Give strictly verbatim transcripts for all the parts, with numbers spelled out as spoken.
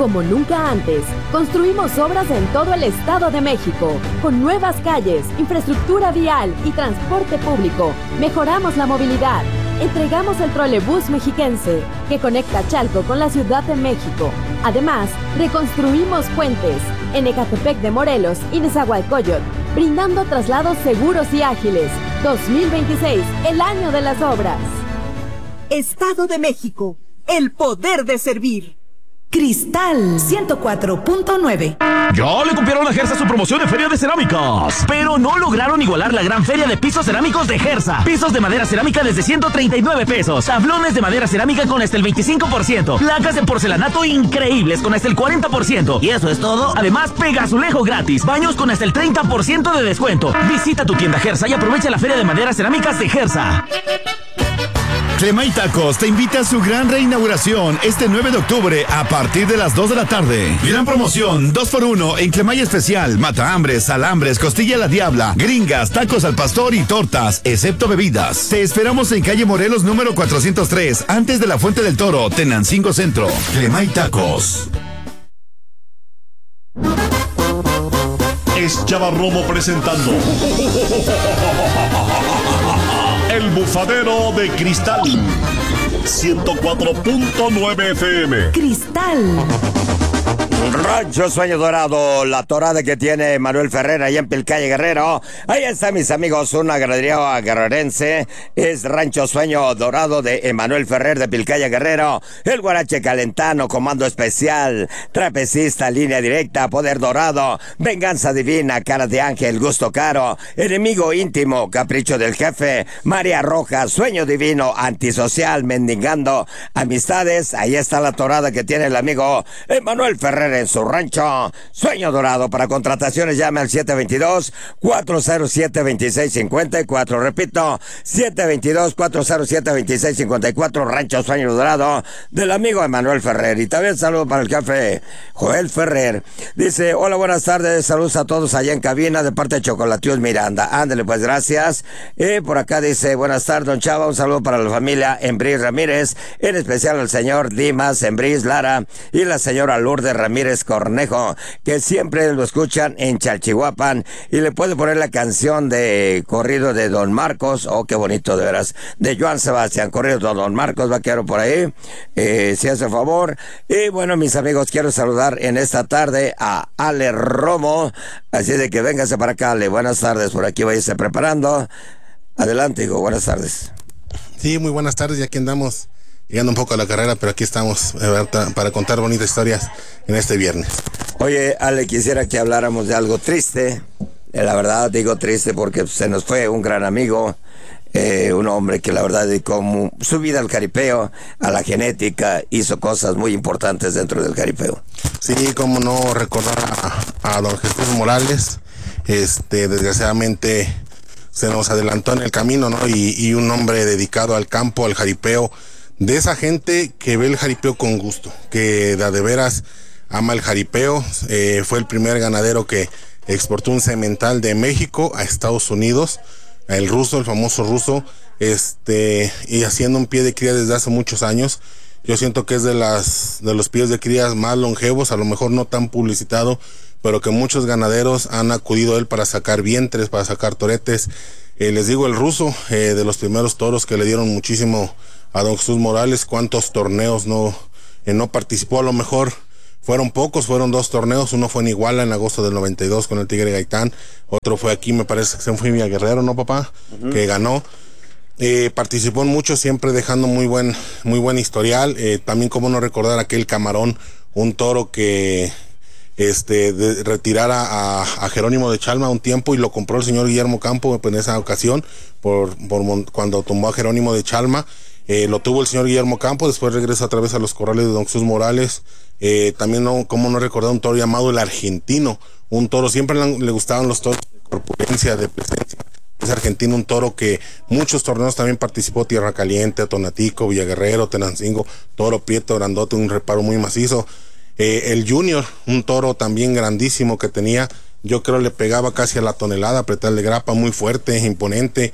Como nunca antes, construimos obras en todo el Estado de México, con nuevas calles, infraestructura vial y transporte público. Mejoramos la movilidad. Entregamos el trolebús mexiquense, que conecta Chalco con la Ciudad de México. Además, reconstruimos puentes en Ecatepec de Morelos y Nezahualcóyotl, brindando traslados seguros y ágiles. dos mil veintiséis, el año de las obras. Estado de México, el poder de servir. Cristal ciento cuatro punto nueve. Ya le copiaron a Gersa su promoción de Feria de Cerámicas, pero no lograron igualar la gran feria de pisos cerámicos de Gersa. Pisos de madera cerámica desde ciento treinta y nueve pesos. Tablones de madera cerámica con hasta el veinticinco por ciento. Placas de porcelanato increíbles con hasta el cuarenta por ciento. Y eso es todo. Además, pega azulejo gratis. Baños con hasta el treinta por ciento de descuento. Visita tu tienda Gersa y aprovecha la Feria de Maderas Cerámicas de Gersa. Clemay Tacos te invita a su gran reinauguración este nueve de octubre a partir de las dos de la tarde. Gran promoción, dos por uno en Clemay Especial, matahambres, alambres, costilla a la diabla, gringas, tacos al pastor y tortas, excepto bebidas. Te esperamos en calle Morelos número cuatrocientos tres, antes de la Fuente del Toro, Tenancingo Centro. Clemay Tacos. Es Chava Romo presentando El Bufadero de Cristal ciento cuatro punto nueve F M. Cristal. Rancho Sueño Dorado, la torada que tiene Manuel Ferrer allá en Pilcalle Guerrero. Ahí está, mis amigos, una ganadería guerrerense. Es Rancho Sueño Dorado de Emanuel Ferrer de Pilcalle Guerrero. El guarache calentano, comando especial, trapecista, línea directa, poder dorado, venganza divina, cara de ángel, gusto caro, enemigo íntimo, capricho del jefe, María Roja, sueño divino, antisocial, mendigando amistades. Ahí está la torada que tiene el amigo Emanuel Ferrer en su rancho Sueño Dorado. Para contrataciones llame al siete dos dos, cuatro cero siete, dos seis cinco cuatro. Repito, siete dos dos, cuatro cero siete, dos seis cinco cuatro. Rancho Sueño Dorado del amigo Emanuel Ferrer. Y también saludo para el jefe Joel Ferrer. Dice: hola, buenas tardes, saludos a todos allá en cabina de parte de Chocolatius Miranda. Ándale, pues, gracias. Y por acá dice: buenas tardes, don Chava, un saludo para la familia Embris Ramírez, en especial al señor Dimas Embris Lara y la señora Lourdes Ramírez Cornejo, que siempre lo escuchan en Chalchihuapan, y le puede poner la canción de corrido de Don Marcos. Oh, qué bonito, de veras, de Joan Sebastián, corrido de Don Marcos, vaquero por ahí, eh, si hace favor. Y bueno, mis amigos, quiero saludar en esta tarde a Ale Romo, así de que véngase para acá, Ale. Buenas tardes, por aquí váyase preparando. Adelante, hijo, buenas tardes. Sí, muy buenas tardes, ya que andamos llegando un poco a la carrera, pero aquí estamos eh, para contar bonitas historias en este viernes. Oye, Ale, quisiera que habláramos de algo triste. Eh, la verdad digo triste porque se nos fue un gran amigo, eh, un hombre que la verdad dedicó mu- su vida al jaripeo, a la genética, hizo cosas muy importantes dentro del jaripeo. Sí, cómo no recordar a, a don Jesús Morales. Este, desgraciadamente se nos adelantó en el camino, ¿no? Y, y un hombre dedicado al campo, al jaripeo, de esa gente que ve el jaripeo con gusto, que de, de veras ama el jaripeo. Eh, fue el primer ganadero que exportó un semental de México a Estados Unidos, el ruso, el famoso ruso, este, y haciendo un pie de cría desde hace muchos años. Yo siento que es de las de los pies de crías más longevos, a lo mejor no tan publicitado, pero que muchos ganaderos han acudido a él para sacar vientres, para sacar toretes. Eh, les digo, el ruso, eh, de los primeros toros que le dieron muchísimo a don Jesús Morales. Cuántos torneos no, eh, no participó, a lo mejor fueron pocos, fueron dos torneos. Uno fue en Iguala en agosto del noventa y dos con el Tigre Gaitán, otro fue aquí, me parece que se fue Villa Guerrero, ¿no, papá? Uh-huh. Que ganó. Eh, participó en mucho, siempre dejando muy buen, muy buen historial. Eh, también cómo no recordar aquel Camarón, un toro que este de, retirara a, a Jerónimo de Chalma un tiempo, y lo compró el señor Guillermo Campo en esa ocasión, por, por cuando tomó a Jerónimo de Chalma. Eh, lo tuvo el señor Guillermo Campo, después regresa otra vez a los corrales de don Jesús Morales. Eh, también no, cómo no recordar un toro llamado el Argentino, un toro, siempre le, le gustaban los toros de corpulencia, de presencia. Es argentino, un toro que muchos torneos también participó: Tierra Caliente, Tonatico, Villaguerrero, Tenancingo, toro prieto, grandote, un reparo muy macizo. Eh, el Junior, un toro también grandísimo que tenía, yo creo le pegaba casi a la tonelada, apretarle grapa, muy fuerte, imponente.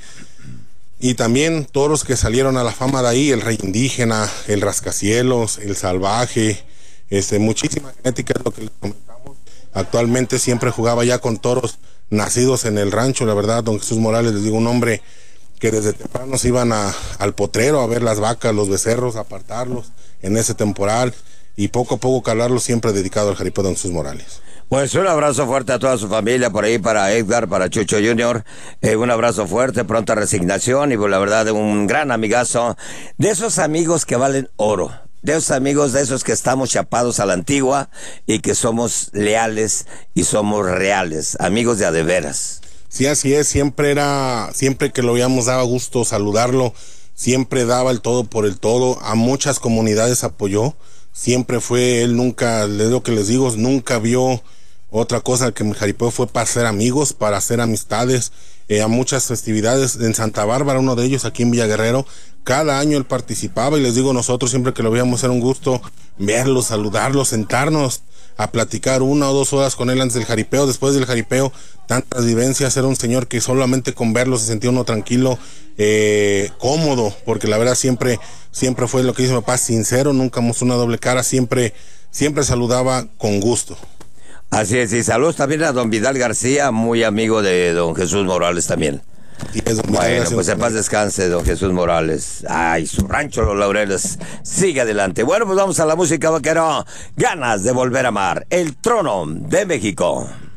Y también toros que salieron a la fama de ahí: el Rey Indígena, el Rascacielos, el Salvaje, Este, muchísima genética es lo que les comentamos. Actualmente siempre jugaba ya con toros nacidos en el rancho, la verdad, don Jesús Morales, les digo, un hombre que desde temprano se iban a, al potrero a ver las vacas, los becerros, apartarlos en ese temporal y poco a poco calarlos, siempre dedicado al jaripeo don Jesús Morales. Pues un abrazo fuerte a toda su familia por ahí, para Edgar, para Chucho junior Eh, un abrazo fuerte, pronta resignación y pues, la verdad, un gran amigazo. De esos amigos que valen oro. De esos amigos, de esos que estamos chapados a la antigua y que somos leales y somos reales. Amigos de a de veras. Sí, así es. Siempre era, siempre que lo veíamos daba gusto saludarlo. Siempre daba el todo por el todo. A muchas comunidades apoyó. Siempre fue, él nunca, es lo que les digo, nunca vio otra cosa que mi jaripeo, fue para ser amigos, para hacer amistades, eh, a muchas festividades en Santa Bárbara, uno de ellos aquí en Villa Guerrero, cada año él participaba y les digo, nosotros siempre que lo veíamos era un gusto verlo, saludarlo, sentarnos a platicar una o dos horas con él antes del jaripeo, después del jaripeo, tantas vivencias. Era un señor que solamente con verlo se sentía uno tranquilo, eh, cómodo, porque la verdad siempre, siempre fue lo que dice mi papá, sincero, nunca mostró una doble cara, siempre, siempre saludaba con gusto. Así es, y saludos también a don Vidal García, muy amigo de don Jesús Morales también. Sí, es don bueno, Vidal, pues en paz descanse don Jesús Morales. Ay, su rancho Los Laureles sigue adelante. Bueno, pues vamos a la música, vaquero. Ganas de volver a amar, el trono de México.